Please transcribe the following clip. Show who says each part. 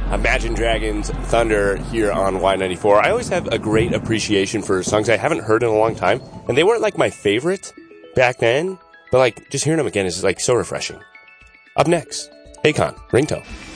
Speaker 1: Imagine Dragons Thunder here on Y94. I always have a great appreciation for songs I haven't heard in a long time, and they weren't like my favorite back then, but like just hearing them again is like so refreshing. Up next, Akon, Ringtone.